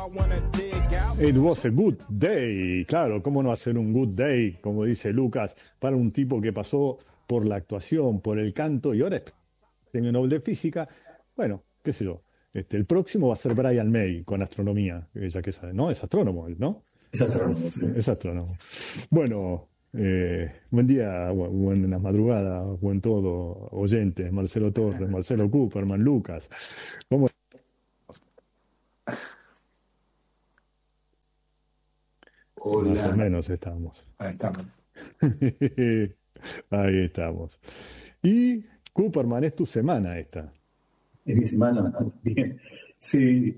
It was a good day. Claro, ¿cómo no hacer un good day, como dice Lucas, para un tipo que pasó por la actuación, por el canto y ahora es premio Nobel de Física? Bueno, qué sé yo. El próximo va a ser Brian May con astronomía, ya que sabe, ¿no? Es astrónomo, ¿no? Es astrónomo, sí. Es astrónomo. Bueno, buen día, buenas madrugadas, buen todo, oyentes, Marcelo Torres, Marcelo Cooperman, Lucas. ¿Cómo? Hola. Más o menos estamos. Ahí estamos. Ahí estamos. Y Cooperman, es tu semana esta. Es mi semana. Bien. Sí,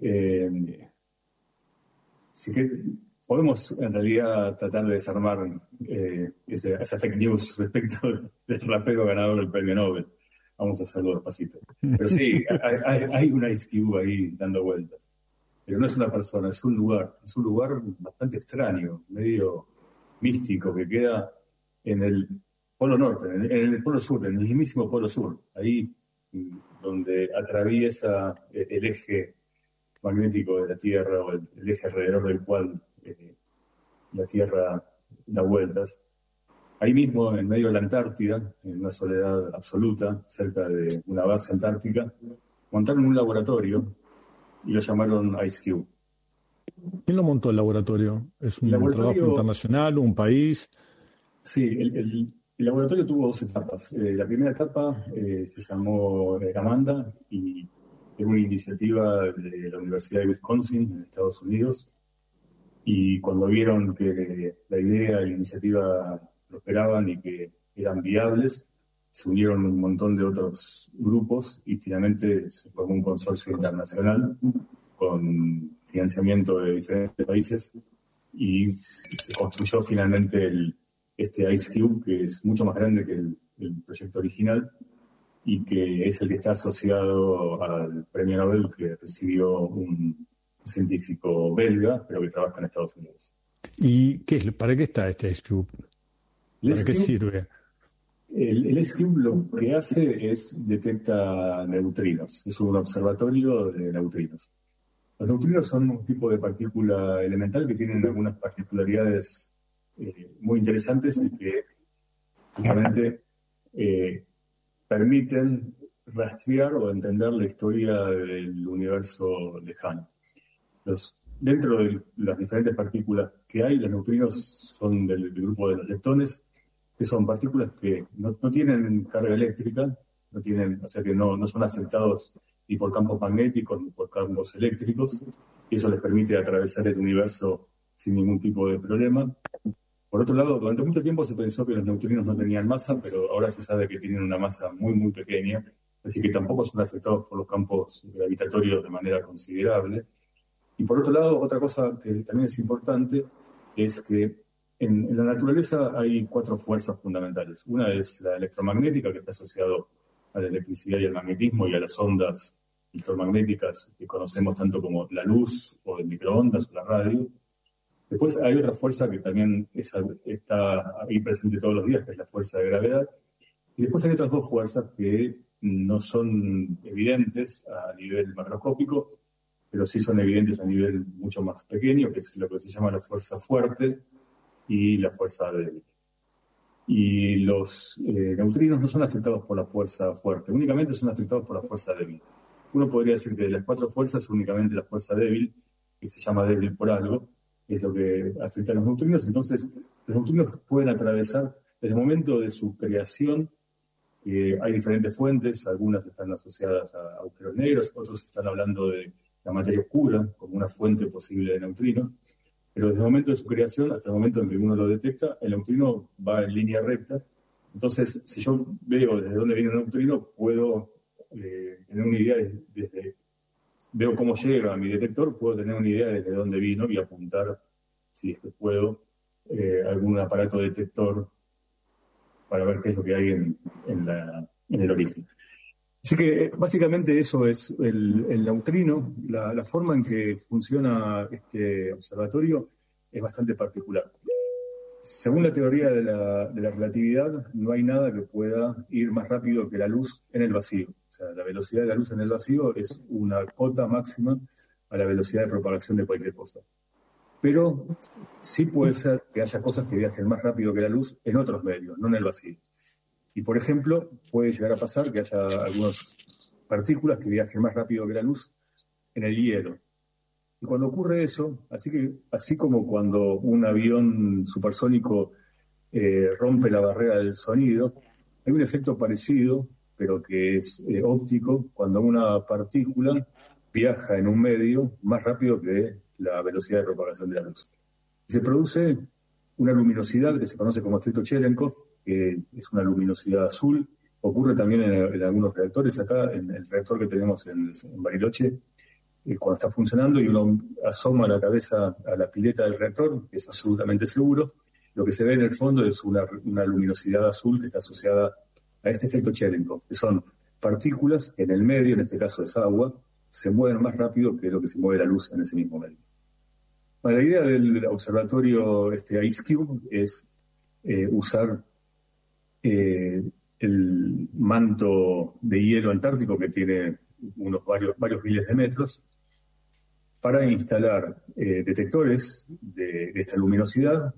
sí que podemos en realidad tratar de desarmar esa fake news respecto del rapero ganador del premio Nobel. Vamos a hacerlo despacito. Pero sí, hay una Ice Cube ahí dando vueltas. Pero no es una persona, es un lugar bastante extraño, medio místico, que queda en el Polo Norte, en el Polo Sur, en el mismísimo Polo Sur, ahí donde atraviesa el eje magnético de la Tierra, o el eje alrededor del cual la Tierra da vueltas. Ahí mismo, en medio de la Antártida, en una soledad absoluta, cerca de una base antártica, montaron un laboratorio y lo llamaron Ice Cube. ¿Quién lo montó el laboratorio? ¿Es un trabajo internacional, un país? Sí, el laboratorio tuvo dos etapas. La primera etapa se llamó Amanda y es una iniciativa de la Universidad de Wisconsin en Estados Unidos. Y cuando vieron que la idea y la iniciativa prosperaban y que eran viables, se unieron un montón de otros grupos y finalmente se formó un consorcio internacional con financiamiento de diferentes países y se construyó finalmente este Ice Cube, que es mucho más grande que el proyecto original y que es el que está asociado al premio Nobel que recibió un científico belga, pero que trabaja en Estados Unidos. ¿Y para qué está este Ice Cube? ¿Para qué sirve? El Ice Cube lo que hace es detecta neutrinos. Es un observatorio de neutrinos. Los neutrinos son un tipo de partícula elemental que tienen algunas particularidades muy interesantes y que justamente permiten rastrear o entender la historia del universo lejano. Dentro de las diferentes partículas que hay, los neutrinos son del grupo de los leptones, que son partículas que no tienen carga eléctrica, o sea que no son afectados ni por campos magnéticos ni por campos eléctricos, y eso les permite atravesar el universo sin ningún tipo de problema. Por otro lado, durante mucho tiempo se pensó que los neutrinos no tenían masa, pero ahora se sabe que tienen una masa muy, muy pequeña, así que tampoco son afectados por los campos gravitatorios de manera considerable. Y por otro lado, otra cosa que también es importante es que en la naturaleza hay 4 fuerzas fundamentales. Una es la electromagnética, que está asociado a la electricidad y al magnetismo y a las ondas electromagnéticas que conocemos tanto como la luz o el microondas o la radio. Después hay otra fuerza que también está ahí presente todos los días, que es la fuerza de gravedad. Y después hay otras 2 fuerzas que no son evidentes a nivel macroscópico, pero sí son evidentes a nivel mucho más pequeño, que es lo que se llama la fuerza fuerte y la fuerza débil. Y los neutrinos no son afectados por la fuerza fuerte, únicamente son afectados por la fuerza débil. Uno podría decir que de las 4 fuerzas, únicamente la fuerza débil, que se llama débil por algo, es lo que afecta a los neutrinos. Entonces, los neutrinos pueden atravesar, desde el momento de su creación, hay diferentes fuentes, algunas están asociadas a agujeros negros, otros están hablando de la materia oscura como una fuente posible de neutrinos, pero desde el momento de su creación hasta el momento en que uno lo detecta, el neutrino va en línea recta. Entonces, si yo veo desde dónde viene el neutrino, puedo tener una idea veo cómo llega a mi detector, puedo tener una idea desde dónde vino y apuntar, si es que puedo, algún aparato detector para ver qué es lo que hay en el origen. Así que básicamente eso es el neutrino. La forma en que funciona este observatorio es bastante particular. Según la teoría de la relatividad, no hay nada que pueda ir más rápido que la luz en el vacío. O sea, la velocidad de la luz en el vacío es una cota máxima a la velocidad de propagación de cualquier cosa. Pero sí puede ser que haya cosas que viajen más rápido que la luz en otros medios, no en el vacío. Y, por ejemplo, puede llegar a pasar que haya algunas partículas que viajen más rápido que la luz en el hielo. Y cuando ocurre eso, así como cuando un avión supersónico rompe la barrera del sonido, hay un efecto parecido, pero que es óptico, cuando una partícula viaja en un medio más rápido que la velocidad de propagación de la luz. Se produce una luminosidad que se conoce como efecto Cherenkov, que es una luminosidad azul. Ocurre también en algunos reactores. Acá, en el reactor que tenemos en Bariloche, cuando está funcionando y uno asoma la cabeza a la pileta del reactor, que es absolutamente seguro, lo que se ve en el fondo es una luminosidad azul que está asociada a este efecto Cherenkov, que son partículas que en el medio, en este caso es agua, se mueven más rápido que lo que se mueve la luz en ese mismo medio. Bueno, la idea del observatorio IceCube es usar el manto de hielo antártico, que tiene varios miles de metros, para instalar detectores de esta luminosidad,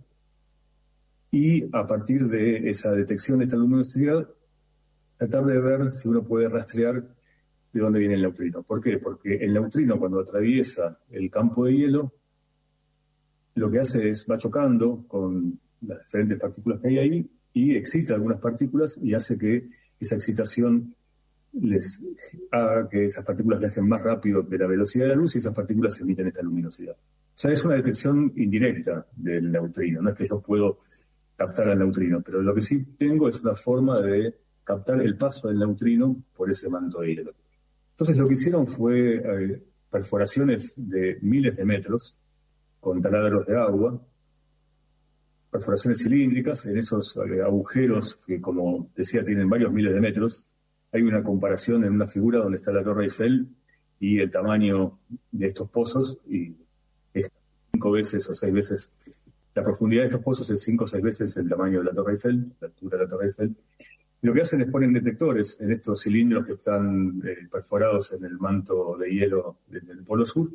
y a partir de esa detección de esta luminosidad tratar de ver si uno puede rastrear de dónde viene el neutrino. ¿Por qué? Porque el neutrino, cuando atraviesa el campo de hielo, lo que hace es va chocando con las diferentes partículas que hay ahí y excita algunas partículas y hace que esa excitación les haga que esas partículas viajen más rápido que la velocidad de la luz, y esas partículas emiten esta luminosidad. O sea, es una detección indirecta del neutrino, no es que yo puedo captar al neutrino, pero lo que sí tengo es una forma de captar el paso del neutrino por ese manto de hielo. Entonces lo que hicieron fue perforaciones de miles de metros con taladros de agua, perforaciones cilíndricas en esos agujeros que, como decía, tienen varios miles de metros. Hay una comparación en una figura donde está la Torre Eiffel y el tamaño de estos pozos, y es 5 veces o 6 veces, la profundidad de estos pozos es 5 o 6 veces el tamaño de la Torre Eiffel, la altura de la Torre Eiffel. Y lo que hacen es ponen detectores en estos cilindros que están perforados en el manto de hielo del Polo Sur,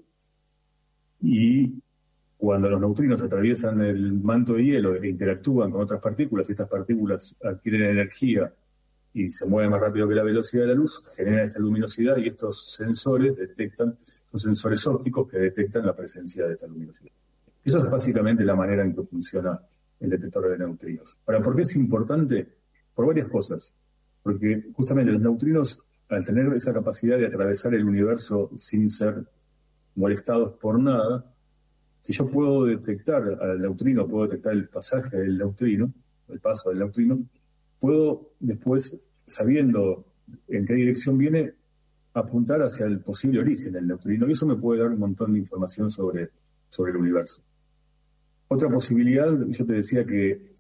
y cuando los neutrinos atraviesan el manto de hielo e interactúan con otras partículas, y estas partículas adquieren energía y se mueven más rápido que la velocidad de la luz, generan esta luminosidad, y estos sensores son sensores ópticos que detectan la presencia de esta luminosidad. Eso es básicamente la manera en que funciona el detector de neutrinos. Ahora, ¿por qué es importante? Por varias cosas. Porque justamente los neutrinos, al tener esa capacidad de atravesar el universo sin ser molestados por nada, si yo puedo detectar al neutrino, puedo detectar el pasaje del neutrino, el paso del neutrino, puedo después, sabiendo en qué dirección viene, apuntar hacia el posible origen del neutrino, y eso me puede dar un montón de información sobre el universo. Otra posibilidad, yo te decía que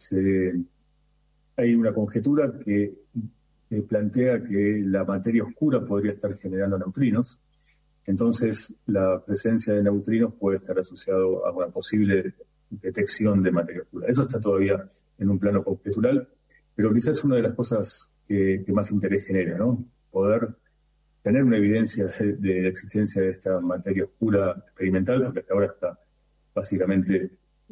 hay una conjetura que plantea que la materia oscura podría estar generando neutrinos. Entonces, la presencia de neutrinos puede estar asociado a una posible detección de materia oscura. Eso está todavía en un plano conjetural, pero quizás es una de las cosas que más interés genera, ¿no? Poder tener una evidencia de la existencia de esta materia oscura experimental, porque hasta ahora está básicamente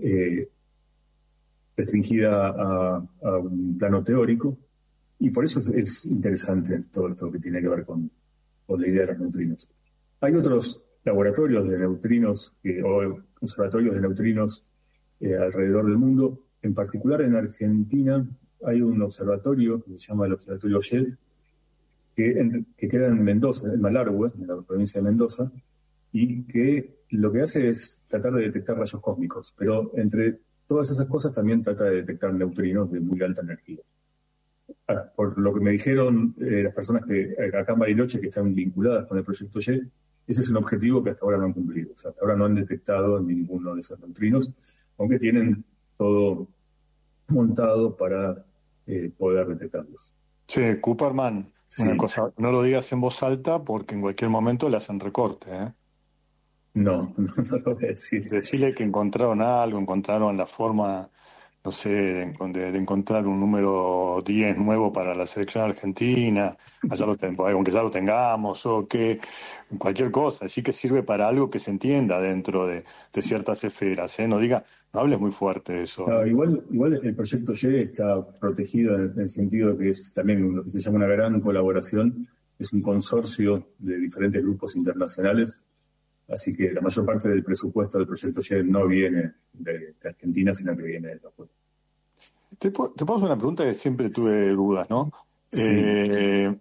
restringida a un plano teórico, y por eso es interesante todo esto que tiene que ver con la idea de los neutrinos. Hay otros laboratorios de neutrinos o observatorios de neutrinos alrededor del mundo. En particular en Argentina hay un observatorio que se llama el Observatorio Shell, que queda en Mendoza, en Malargüe, en la provincia de Mendoza, y que lo que hace es tratar de detectar rayos cósmicos, pero entre todas esas cosas también trata de detectar neutrinos de muy alta energía. Por lo que me dijeron las personas que acá en Bariloche que están vinculadas con el proyecto Y, ese es un objetivo que hasta ahora no han cumplido. O sea, hasta ahora no han detectado ninguno de esos neutrinos, aunque tienen todo montado para poder detectarlos. Che, Cooperman, Sí. una cosa, no lo digas en voz alta porque en cualquier momento le hacen recorte, ¿eh? No lo voy a decir. Decirle que encontraron algo, encontraron la forma no sé, de encontrar un número 10 nuevo para la selección argentina, allá aunque ya lo tengamos, o que cualquier cosa, así que sirve para algo que se entienda dentro de ciertas esferas, ¿eh? No hables muy fuerte de eso. No, igual el proyecto Y está protegido en el sentido de que es también lo que se llama una gran colaboración, es un consorcio de diferentes grupos internacionales, así que la mayor parte del presupuesto del proyecto Y no viene de Argentina, sino que viene de afuera. Te puedo hacer una pregunta que siempre tuve dudas, ¿no? Sí, Eh,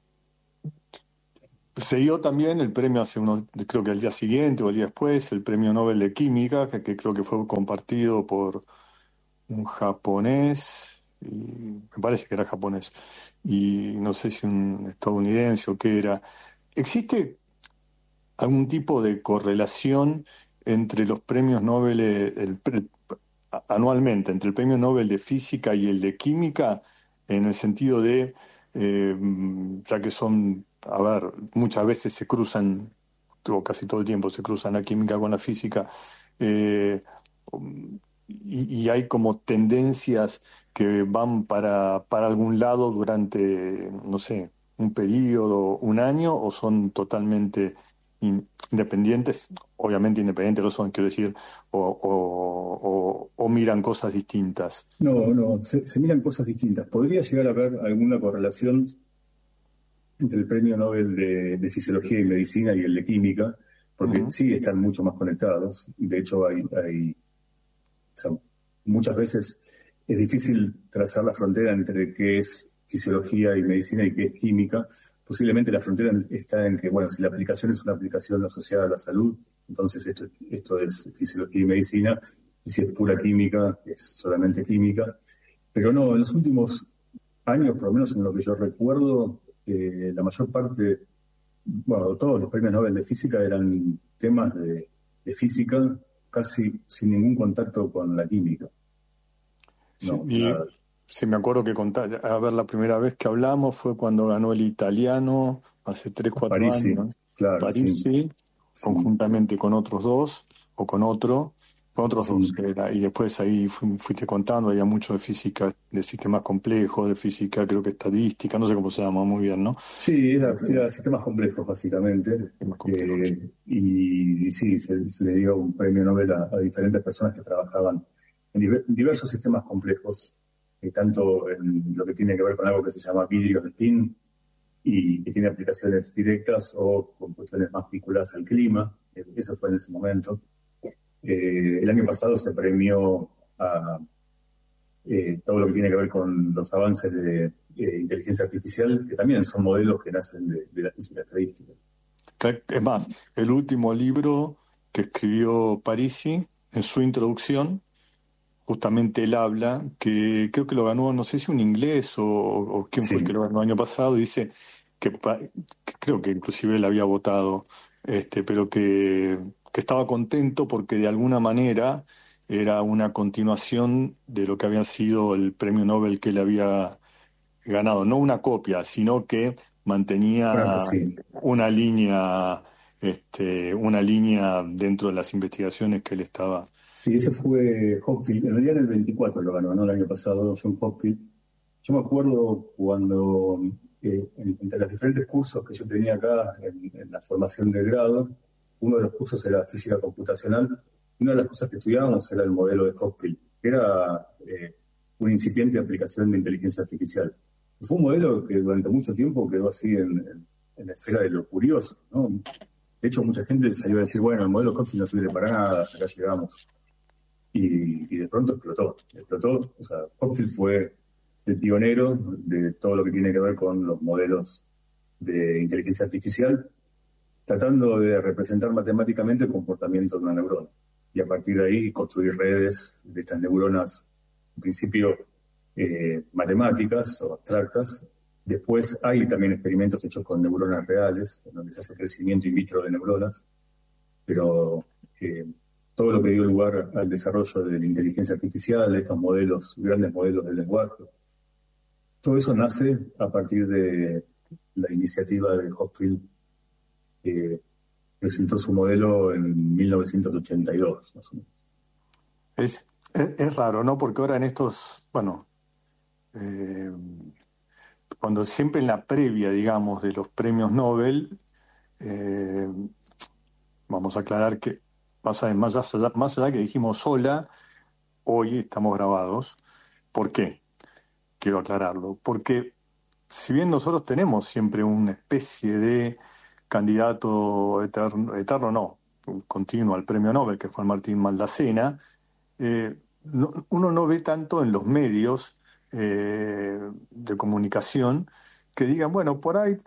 Se dio también el premio creo que al día siguiente o el día después, el premio Nobel de Química, que creo que fue compartido por un japonés, y me parece que era japonés, y no sé si un estadounidense o qué era. ¿Existe algún tipo de correlación entre los premios Nobel, anualmente, entre el premio Nobel de Física y el de Química, en el sentido de, ya que son, a ver, muchas veces se cruzan, o casi todo el tiempo se cruzan la química con la física, eh, y hay como tendencias que van para algún lado durante, no sé, un periodo, un año, o son totalmente independientes? Obviamente independientes lo son, quiero decir, o miran cosas distintas. no, se miran cosas distintas. Podría llegar a haber alguna correlación entre el Premio Nobel de Fisiología y Medicina y el de Química, porque Ujú. sí están mucho más conectados. De hecho, o sea, muchas veces es difícil trazar la frontera entre qué es fisiología y medicina y qué es química. Posiblemente la frontera está en que, bueno, si la aplicación es una aplicación asociada a la salud, entonces esto es fisiología y medicina, y si es pura química, es solamente química. Pero no, en los últimos años, por lo menos en lo que yo recuerdo, la mayor parte, bueno, todos los premios Nobel de física eran temas de física, casi sin ningún contacto con la química. Sí, No, y nada. sí, me acuerdo que a ver, la primera vez que hablamos fue cuando ganó el italiano, hace 3 4 París sí, años, claro, París, sí, sí, sí, conjuntamente con otros dos, o con otros dos, sí. y después ahí fuiste contando, había mucho de física, de sistemas complejos, de física, creo que estadística, no sé cómo se llama muy bien, ¿no? Sí, Este, era sistemas complejos, básicamente. sistemas complejos. Y sí, se le dio un premio Nobel a diferentes personas que trabajaban en diversos sistemas complejos, tanto en lo que tiene que ver con algo que se llama vidrios de spin y que tiene aplicaciones directas o con cuestiones más vinculadas al clima. Eso fue en ese momento. El año pasado se premió a todo lo que tiene que ver con los avances de inteligencia artificial, que también son modelos que nacen de la física estadística. Es más, el último libro que escribió Parisi, en su introducción, justamente él habla, que creo que lo ganó, no sé si un inglés o quién fue el que Sí, lo ganó el año pasado, dice que creo que inclusive él había votado, pero que estaba contento porque de alguna manera era una continuación de lo que había sido el premio Nobel que él había ganado, no una copia, sino que bueno, mantenía sí. una línea dentro de las investigaciones que él estaba. Sí, ese fue Hopfield. En realidad en el 24 lo ganó, ¿no? El año pasado, John Hopfield. Yo me acuerdo cuando, entre los diferentes cursos que yo tenía acá en la formación de grado, uno de los cursos era física computacional. Una de las cosas que estudiábamos era el modelo de Hopfield, que era una incipiente aplicación de inteligencia artificial. Fue un modelo que durante mucho tiempo quedó así en la esfera de lo curioso, ¿no? De hecho, mucha gente salió a decir, bueno, el modelo Hopfield no sirve para nada, hasta acá llegamos. Y de pronto explotó. O sea, Hopfield fue el pionero de todo lo que tiene que ver con los modelos de inteligencia artificial, tratando de representar matemáticamente el comportamiento de una neurona. Y a partir de ahí construir redes de estas neuronas, en principio matemáticas o abstractas. Después hay también experimentos hechos con neuronas reales, en donde se hace crecimiento in vitro de neuronas, pero todo lo que dio lugar al desarrollo de la inteligencia artificial, de estos modelos, grandes modelos del lenguaje, todo eso nace a partir de la iniciativa de Hopfield, que presentó su modelo en 1982, más o menos. Es raro, ¿no? Porque ahora en estos, bueno, eh, cuando siempre en la previa, digamos, de los premios Nobel, eh, vamos a aclarar que más allá que dijimos sola, hoy estamos grabados. ¿Por qué? Quiero aclararlo. Porque si bien nosotros tenemos siempre una especie de candidato eterno, eterno no, continuo al premio Nobel, que es Juan Martín Maldacena, uno no ve tanto en los medios de comunicación que digan, bueno, por ahí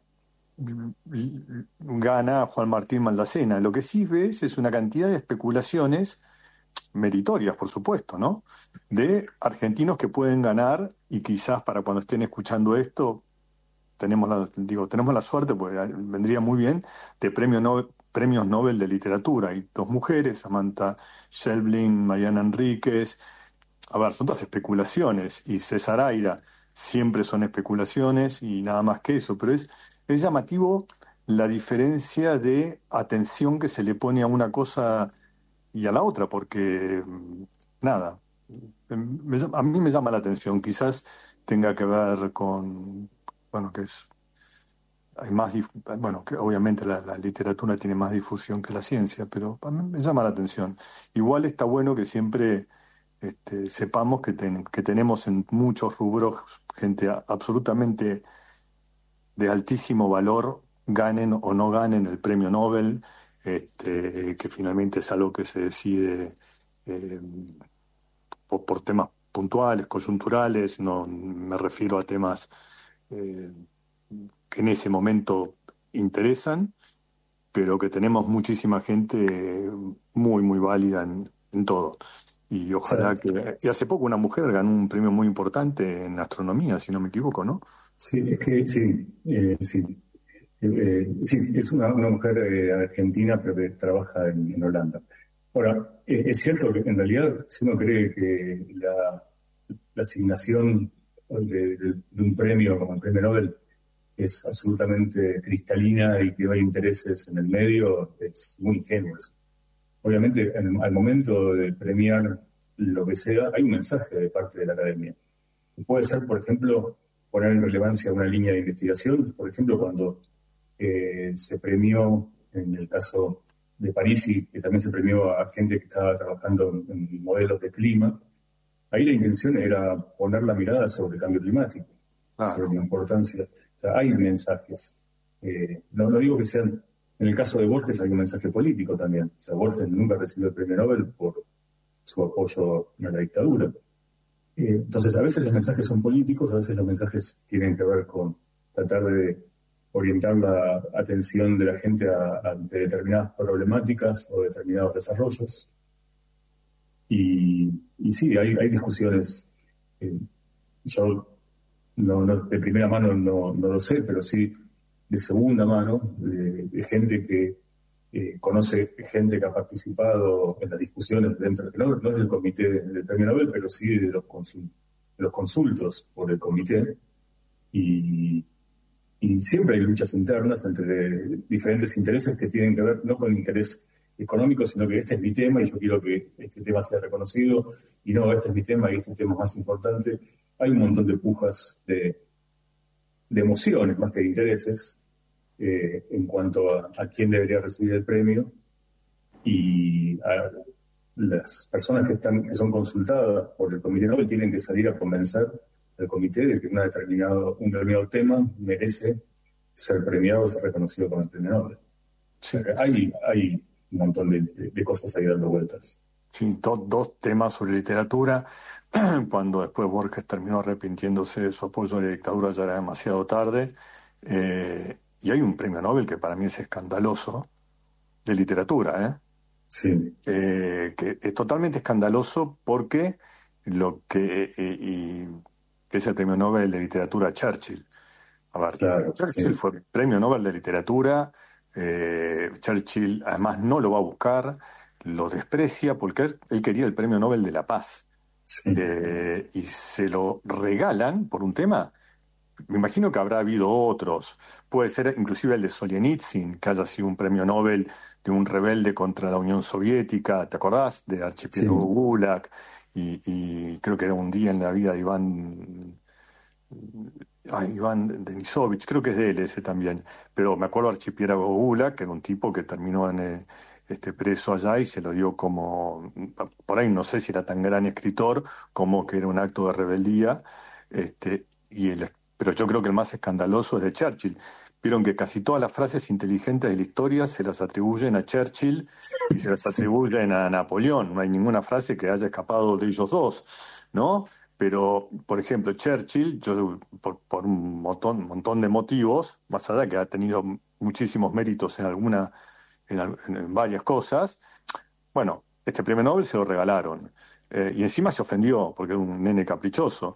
gana Juan Martín Maldacena. Lo que sí ves es una cantidad de especulaciones meritorias, por supuesto, ¿no? De argentinos que pueden ganar y quizás para cuando estén escuchando esto tenemos la suerte, porque vendría muy bien, de premios Nobel de literatura. Hay dos mujeres, Samantha Schweblin, Mariana Enríquez. A ver, son todas especulaciones y César Aira siempre son especulaciones y nada más que eso, pero es llamativo la diferencia de atención que se le pone a una cosa y a la otra, porque nada, a mí me llama la atención, quizás tenga que ver con, bueno, que es, hay más, bueno, que obviamente la literatura tiene más difusión que la ciencia, pero a mí me llama la atención. Igual está bueno que siempre sepamos que tenemos en muchos rubros gente absolutamente de altísimo valor, ganen o no ganen el premio Nobel, que finalmente es algo que se decide eh, por temas puntuales, coyunturales, no me refiero a temas eh, que en ese momento interesan, pero que tenemos muchísima gente muy, muy válida en todo. Y ojalá Exacto. que... Y hace poco una mujer ganó un premio muy importante en astronomía, si no me equivoco, ¿no? Sí, es que sí, sí. Sí, es una mujer argentina, pero que trabaja en Holanda. Ahora, es cierto que en realidad, si uno cree que la asignación de un premio como el premio Nobel es absolutamente cristalina y que no hay intereses en el medio, es muy ingenuo eso. Obviamente, al momento de premiar lo que sea, hay un mensaje de parte de la academia. Puede ser, por ejemplo, poner en relevancia una línea de investigación. Por ejemplo, cuando se premió, en el caso de París, y que también se premió a gente que estaba trabajando en modelos de clima, ahí la intención era poner la mirada sobre el cambio climático, sobre Claro. la importancia. O sea, hay mensajes. No digo que sean. En el caso de Borges hay un mensaje político también. O sea, Borges nunca recibió el premio Nobel por su apoyo a la dictadura. Entonces, a veces los mensajes son políticos, a veces los mensajes tienen que ver con tratar de orientar la atención de la gente ante determinadas problemáticas o determinados desarrollos. Y sí, hay discusiones. eh, yo de primera mano no lo sé, pero sí de segunda mano, de gente que conoce gente que ha participado en las discusiones dentro, no es del comité del premio Nobel, pero sí de los consultos por el comité. Y, y siempre hay luchas internas entre diferentes intereses que tienen que ver no con el interés económico, sino que este es mi tema y yo quiero que este tema sea reconocido, y no, este es mi tema y este tema es más importante. Hay un montón de pujas de emociones más que de intereses en cuanto a quién debería recibir el premio, y a las personas que son consultadas por el Comité Nobel tienen que salir a convencer al comité de que un determinado tema merece ser premiado o ser reconocido como el premio Nobel. O sea, Sí, que hay un montón de cosas ahí dando vueltas. sí, dos temas sobre literatura. Cuando después Borges terminó arrepintiéndose de su apoyo a la dictadura ya era demasiado tarde. Y hay un premio Nobel que para mí es escandaloso, de literatura, ¿eh? Sí, Que es totalmente escandaloso porque que es el premio Nobel de literatura Churchill. A ver, claro, Churchill sí, fue premio Nobel de literatura. Churchill además no lo va a buscar, lo desprecia porque él quería el premio Nobel de la Paz. sí, Y se lo regalan por un tema me imagino que habrá habido otros. Puede ser inclusive el de Solzhenitsyn, que haya sido un premio Nobel de un rebelde contra la Unión Soviética, ¿te acordás? De Sí, Archipiélago Gulag, y creo que era un día en la vida de Iván Denisovich, creo que es de él ese también, pero me acuerdo de Archipiélago Gulag, que era un tipo que terminó preso allá y se lo dio como, por ahí no sé si era tan gran escritor como que era un acto de rebeldía, pero yo creo que el más escandaloso es de Churchill. Vieron que casi todas las frases inteligentes de la historia se las atribuyen a Churchill y se las sí, atribuyen a Napoleón. No hay ninguna frase que haya escapado de ellos dos, ¿no? Pero, por ejemplo, Churchill, yo por un montón de motivos, más allá de que ha tenido muchísimos méritos en varias cosas, bueno, este premio Nobel se lo regalaron. Y encima se ofendió porque era un nene caprichoso.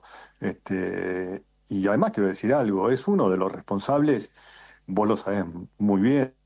Y además quiero decir algo, es uno de los responsables, vos lo sabés muy bien,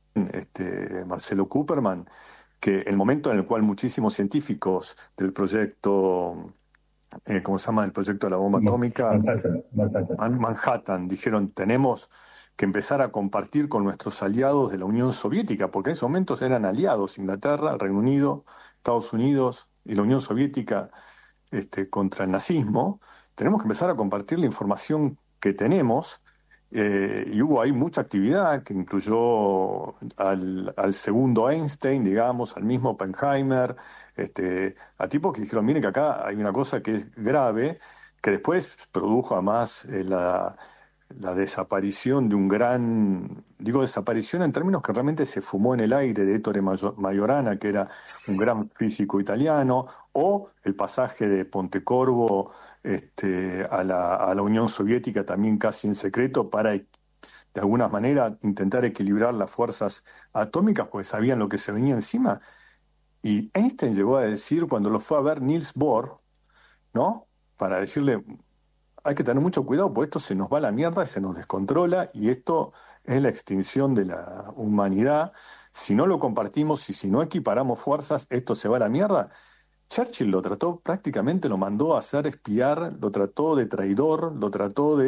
Marcelo Cooperman, que el momento en el cual muchísimos científicos del proyecto, ¿cómo se llama? El proyecto de la bomba atómica, Manhattan, Manhattan. Manhattan, dijeron, tenemos que empezar a compartir con nuestros aliados de la Unión Soviética, porque en esos momentos eran aliados, Inglaterra, el Reino Unido, Estados Unidos y la Unión Soviética, contra el nazismo. Tenemos que empezar a compartir la información que tenemos, y hubo ahí mucha actividad que incluyó al segundo Einstein, digamos, al mismo Oppenheimer, a tipos que dijeron, miren que acá hay una cosa que es grave, que después produjo además la desaparición de un gran, digo desaparición en términos que realmente se fumó en el aire, de Ettore Majorana, que era un gran físico italiano, o el pasaje de Pontecorvo a la Unión Soviética también casi en secreto para de alguna manera intentar equilibrar las fuerzas atómicas, pues sabían lo que se venía encima. Y Einstein llegó a decir cuando lo fue a ver Niels Bohr, ¿no? Para decirle, hay que tener mucho cuidado, porque esto se nos va a la mierda, se nos descontrola y esto es la extinción de la humanidad. Si no lo compartimos y si no equiparamos fuerzas, esto se va a la mierda. Churchill lo trató prácticamente, lo mandó a hacer espiar, lo trató de traidor, lo trató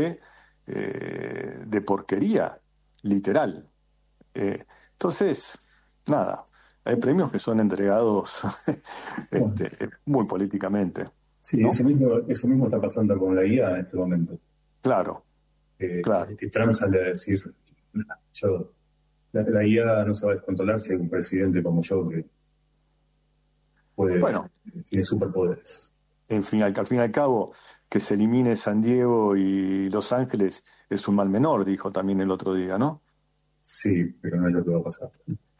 de porquería, literal. Entonces, nada, hay premios que son entregados Bueno, muy políticamente, sí, ¿no? eso mismo está pasando con la IA en este momento. Claro, claro. Que Trump sale a decir, yo, la IA no se va a descontrolar si hay un presidente como yo que puede, Bueno, tiene superpoderes. al fin y al cabo, que se elimine San Diego y Los Ángeles es un mal menor, dijo también el otro día, ¿no? Sí, pero no es lo que va a pasar.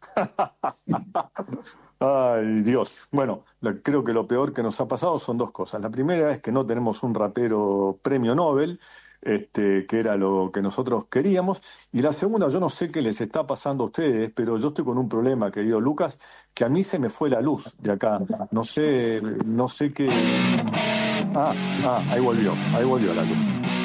Ay, Dios. Bueno, creo que lo peor que nos ha pasado son dos cosas. La primera es que no tenemos un rapero premio Nobel, que era lo que nosotros queríamos. Y la segunda, yo no sé qué les está pasando a ustedes, pero yo estoy con un problema, querido Lucas, que a mí se me fue la luz de acá. No sé qué. Ahí volvió la luz.